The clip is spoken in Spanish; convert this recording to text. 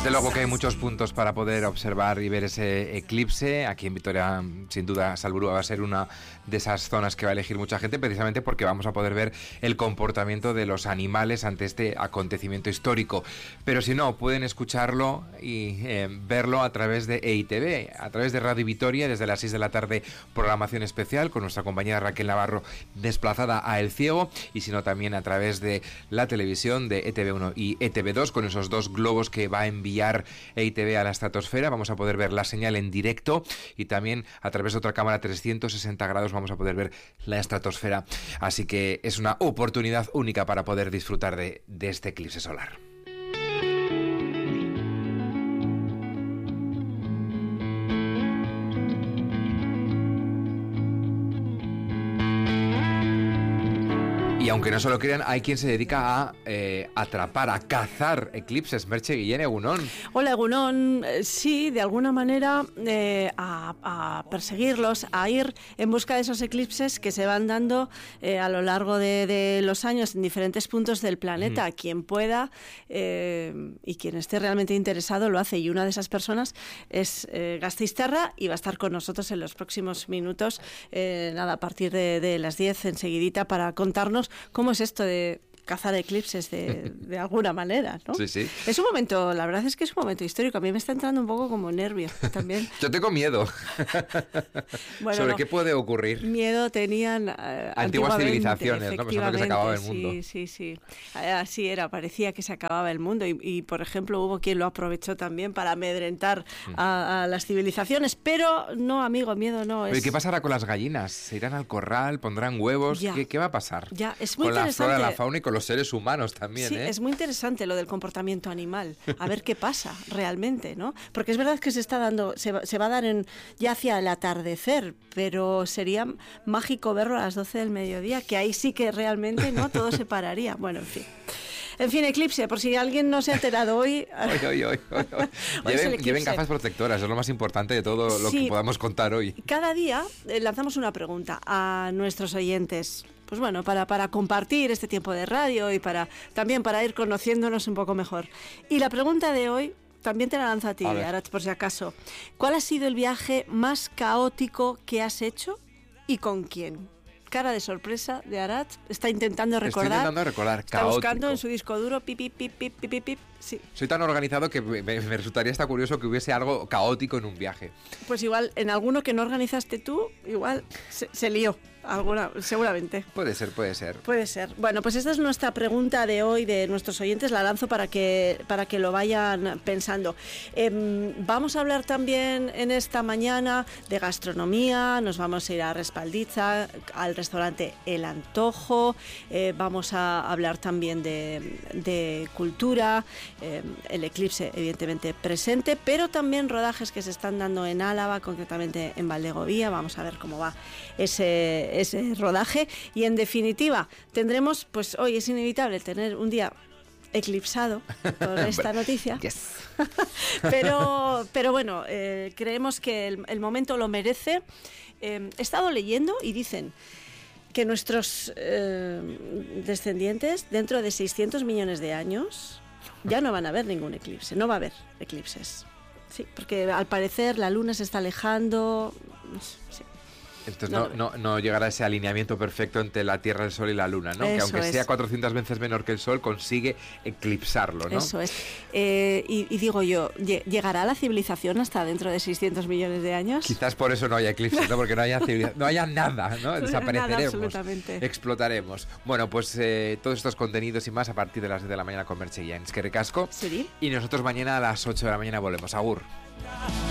Desde luego que hay muchos puntos para poder observar y ver ese eclipse. Aquí en Vitoria, sin duda, Salburua va a ser una de esas zonas que va a elegir mucha gente, precisamente porque vamos a poder ver el comportamiento de los animales ante este acontecimiento histórico. Pero si no, pueden escucharlo y verlo a través de EITV, a través de Radio Vitoria, desde las 6 de la tarde, programación especial con nuestra compañera Raquel Navarro desplazada a El Ciego, y si no, también a través de la televisión de ETV1 y ETV2, con esos dos globos que va a enviar EITV a la estratosfera. Vamos a poder ver la señal en directo, y también a través de otra cámara 360 grados vamos a poder ver la estratosfera. Así que es una oportunidad única para poder disfrutar de este eclipse solar. Y aunque no se lo crean, hay quien se dedica a atrapar, a cazar eclipses. Merche Guillén, Egunon. Hola, Egunon. Sí, de alguna manera a perseguirlos, a ir en busca de esos eclipses que se van dando a lo largo de los años en diferentes puntos del planeta. Quien pueda y quien esté realmente interesado lo hace. Y una de esas personas es Gasteiztarra, y va a estar con nosotros en los próximos minutos, a partir de las 10 enseguidita, para contarnos cómo es esto de cazar eclipses de alguna manera, ¿no? Sí, sí. Es un momento, la verdad es que es un momento histórico. A mí me está entrando un poco como nervio también. Yo tengo miedo. Bueno, ¿Sobre qué puede ocurrir? Miedo tenían antiguas civilizaciones, ¿no? Pensando que se acababa el mundo. Sí. Así era, parecía que se acababa el mundo. Y por ejemplo, hubo quien lo aprovechó también para amedrentar a las civilizaciones. Pero no, amigo, miedo no es. Oye, ¿qué pasará con las gallinas? ¿Se irán al corral? ¿Pondrán huevos? ¿Qué va a pasar? Ya, es muy con interesante. La flora, la fauna y con los seres humanos también, Sí, es muy interesante lo del comportamiento animal. A ver qué pasa realmente, ¿no? Porque es verdad que se va a dar ya hacia el atardecer, pero sería mágico verlo a las 12 del mediodía, que ahí sí que realmente, ¿no?, todo se pararía. Bueno, en fin. En fin, eclipse, por si alguien no se ha enterado hoy. Lleven gafas protectoras, es lo más importante de todo lo que podamos contar hoy. Cada día lanzamos una pregunta a nuestros oyentes. Pues bueno, para compartir este tiempo de radio y también para ir conociéndonos un poco mejor. Y la pregunta de hoy también te la lanzo a ti, Arat, por si acaso. ¿Cuál ha sido el viaje más caótico que has hecho y con quién? Cara de sorpresa de Arat, está intentando recordar. Estoy intentando recordar, está caótico. Buscando en su disco duro, pip. Sí. Soy tan organizado que me resultaría hasta curioso que hubiese algo caótico en un viaje. Pues igual, en alguno que no organizaste tú, igual se lió. Seguramente. Puede ser. Puede ser. Bueno, pues esta es nuestra pregunta de hoy de nuestros oyentes. La lanzo para que lo vayan pensando. Vamos a hablar también en esta mañana de gastronomía. Nos vamos a ir a Respalditza, al restaurante El Antojo. Vamos a hablar también de cultura. El eclipse, evidentemente, presente, pero también rodajes que se están dando en Álava, concretamente en Valdegovía. Vamos a ver cómo va ese rodaje, y en definitiva tendremos, pues hoy es inevitable tener un día eclipsado por esta noticia. Yes. pero bueno, creemos que el momento lo merece. He estado leyendo y dicen que nuestros descendientes, dentro de 600 millones de años, ya no van a ver ningún eclipse, no va a haber eclipses. Sí, porque al parecer la luna se está alejando. Sí. Entonces no llegará ese alineamiento perfecto entre la Tierra, el Sol y la Luna, ¿no? Que aunque sea 400 veces menor que el Sol, consigue eclipsarlo, ¿no? Eso es. Y digo yo, ¿llegará la civilización hasta dentro de 600 millones de años? Quizás por eso no haya eclipses, ¿no? Porque no haya nada, ¿no? Desapareceremos. Nada, absolutamente. Explotaremos. Bueno, pues todos estos contenidos y más a partir de las 10 de la mañana con Merche Guillén. Es que recasco. ¿Sí? Y nosotros mañana a las 8 de la mañana volvemos. Agur.